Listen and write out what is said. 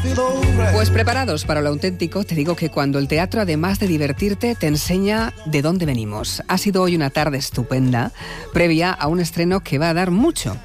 Pues preparados para lo auténtico, te digo que cuando el teatro, además de divertirte, te enseña de dónde venimos. Ha sido hoy una tarde estupenda, previa a un estreno que va a dar mucho